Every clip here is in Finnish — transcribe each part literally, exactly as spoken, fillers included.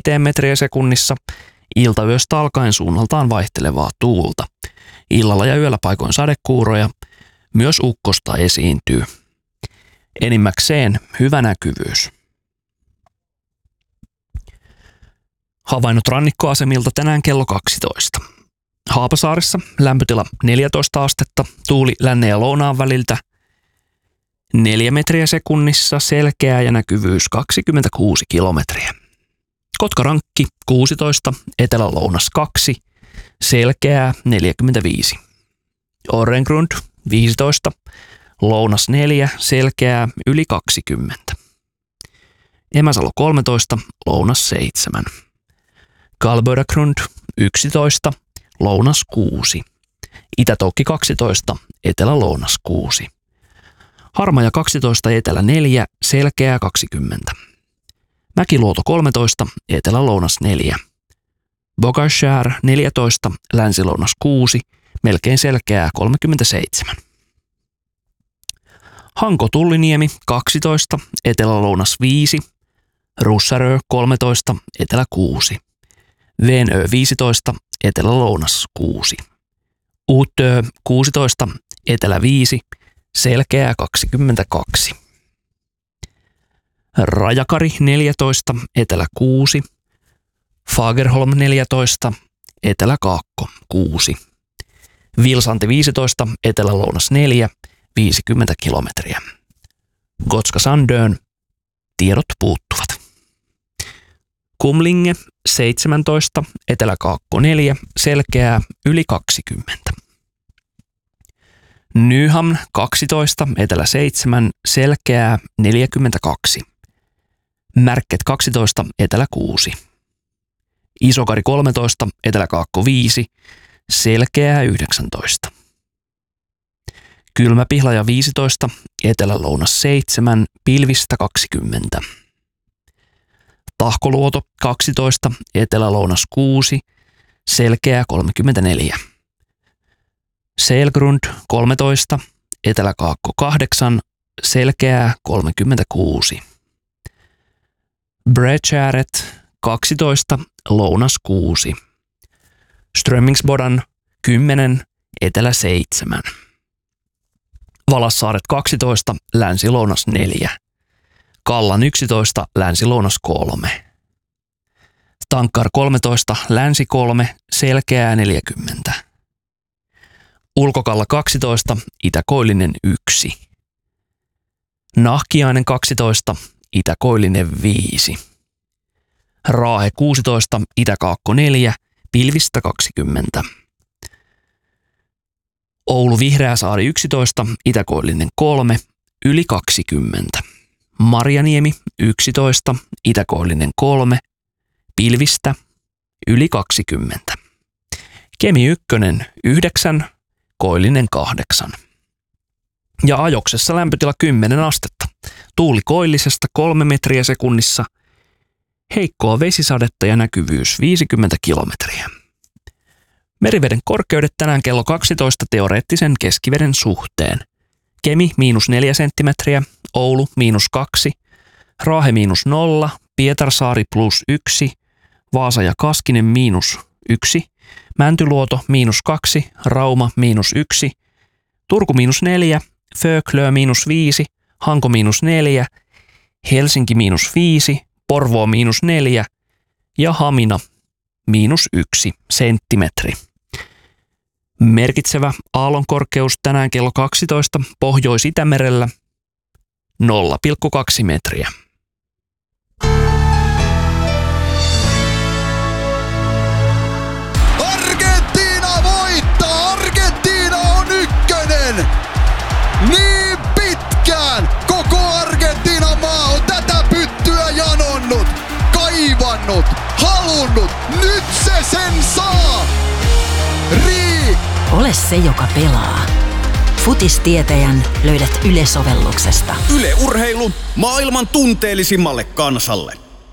metriä sekunnissa, iltayöstä alkaen suunnaltaan vaihtelevaa tuulta. Illalla ja yöllä paikoin sadekuuroja, myös ukkosta esiintyy. Enimmäkseen hyvä näkyvyys. Havainnot rannikkoasemilta tänään kello kaksitoista. Haapasaaressa lämpötila neljätoista astetta, tuuli lännen ja lounaan väliltä neljä metriä sekunnissa, selkeä ja näkyvyys kaksikymmentäkuusi kilometriä. Kotkarankki kuusitoista, etelä-lounas kaksi, selkeää neljäkymmentäviisi. Orrengrund viisitoista, lounas neljä, selkeää yli kaksikymmentä. Emäsalo kolmetoista, lounas seitsemän. Kalbödagrund yksitoista, lounas kuusi. Itätoukki kaksitoista, etelä-lounas kuusi. Harmaja kaksitoista, etelä neljä, selkeää kaksikymmentä. Mäkiluoto kolmetoista, etelä-lounas neljä. Bogarskär neljätoista, länsi-lounas kuusi, melkein selkeää kolmekymmentäseitsemän. Hanko Tulliniemi kaksitoista, etelä-lounas viisi. Russarö kolmetoista, etelä kuusi. Venö viisitoista, etelä-lounas kuusi. Uutö kuusitoista, etelä viisi, selkeää kaksikymmentäkaksi. Rajakari neljätoista, etelä kuusi. Fagerholm neljätoista, etelä kaakko kuusi. Vilsanti viisitoista, etelä-lounas neljä, viisikymmentä kilometriä. Gotska Sandön, tiedot puuttuvat. Kumlinge seitsemäntoista, etelä kaakko neljä, selkeää yli kaksikymmentä. Nyhamn kaksitoista, etelä seitsemän, selkeää neljäkymmentäkaksi. Märket kaksitoista, etelä kuusi. Isokari kolmetoista, etelä kaakko viisi, selkeää yhdeksäntoista. Kylmäpihlaja viisitoista, etelä-lounas seitsemän, pilvistä kaksikymmentä. Tahkoluoto kaksitoista, etelä-lounas kuusi, selkeää kolmekymmentäneljä. Selgrund kolmetoista, etelä-kaakko kahdeksan, selkeää kolmekymmentäkuusi. Bredgäret kaksitoista, lounas kuusi. Strömmingsbodan kymmenen, etelä seitsemän. Valassaaret kaksitoista, länsi-lounas neljä. Kallan yksitoista, länsi-lounas kolme. Tankkar kolmetoista, länsi kolme, selkeää neljäkymmentä. Ulkokalla kaksitoista, Itä-Koillinen yksi. Nahkiainen kaksitoista, Itä-Koillinen viisi. Raahe kuusitoista, Itä-Kaakko neljä, pilvistä kaksikymmentä. Oulu Vihreäsaari yksitoista, Itä-Koillinen kolme, yli kaksikymmentä. Marjaniemi yksitoista, Itä-Koillinen kolme, pilvistä yli kaksikymmentä. Kemi ykkönen yhdeksän, Koillinen kahdeksan. Ja Ajoksessa lämpötila kymmenen astetta. Tuuli koillisesta kolme metriä sekunnissa. Heikkoa vesisadetta ja näkyvyys viisikymmentä kilometriä. Meriveden korkeudet tänään kello kaksitoista teoreettisen keskiveden suhteen. Kemi miinus neljä senttimetriä, Oulu miinus kaksi, Raahe miinus nolla, Pietarsaari plus yksi, Vaasa ja Kaskinen miinus yksi, Mäntyluoto miinus kaksi, Rauma miinus yksi, Turku miinus neljä, Föklö miinus viisi, Hanko miinus neljä, Helsinki miinus viisi, Porvoo miinus neljä ja Hamina miinus yksi senttimetri. Merkitsevä aallonkorkeus tänään kello kaksitoista Pohjois-Itämerellä nolla pilkku kaksi metriä. Argentiina voittaa! Argentiina on ykkönen! Niin pitkään koko Argentiinan maa on tätä pyttyä janonnut, kaivannut, halunnut. Nyt se sen saa! Rii! Ole se, joka pelaa. Futistietäjän löydät Yle-sovelluksesta. Yle Urheilu maailman tunteellisimmalle kansalle.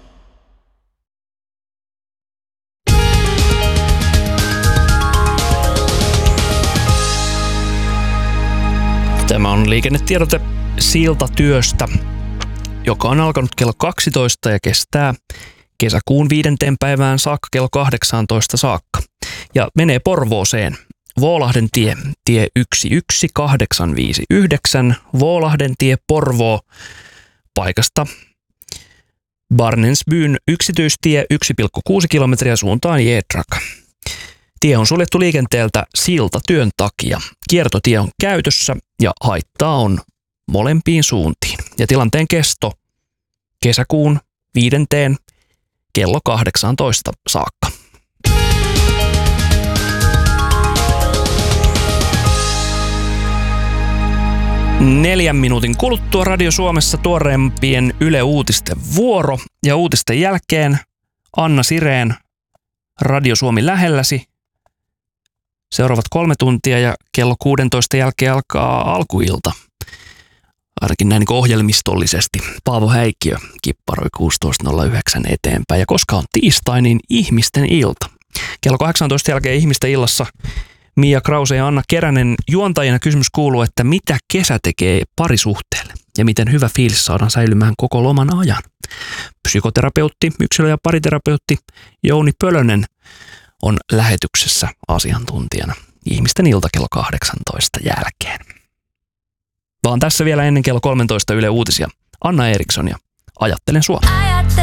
Tämä on liikennetiedote siltatyöstä, joka on alkanut kello kaksitoista ja kestää kesäkuun viidenteen päivään saakka kello kahdeksantoista saakka. Ja menee Porvooseen. Vuolahden tie, tie yksi yksi kahdeksan viisi yhdeksän, Vuolahden tie Porvoo, paikasta Barnensbyn yksityistie yksi pilkku kuusi kilometriä suuntaan Jedrak. Tie on suljettu liikenteeltä siltatyön takia. Kiertotie on käytössä ja haittaa on molempiin suuntiin. Ja tilanteen kesto kesäkuun viidenteen kello kahdeksantoista saakka. Neljän minuutin kuluttua Radio Suomessa tuoreempien Yle Uutisten vuoro ja uutisten jälkeen Anna Sireen Radio Suomi lähelläsi. Seuraavat kolme tuntia ja kello kuudentoista jälkeen alkaa alkuilta. Ainakin näin niin ohjelmistollisesti. Paavo Häikkiö kipparoi kuusitoista nolla yhdeksän eteenpäin. Ja koska on tiistai, niin ihmisten ilta. Kello kahdeksantoista jälkeen ihmisten illassa Mia Krause ja Anna Keränen juontajina kysymys kuuluu, että mitä kesä tekee parisuhteelle ja miten hyvä fiilis saadaan säilymään koko loman ajan. Psykoterapeutti, yksilö- ja pariterapeutti Jouni Pölönen on lähetyksessä asiantuntijana ihmisten ilta kello kahdeksantoista jälkeen. Vaan tässä vielä ennen kello kolmetoista Yle Uutisia. Anna Eriksson ja Ajattelen sua.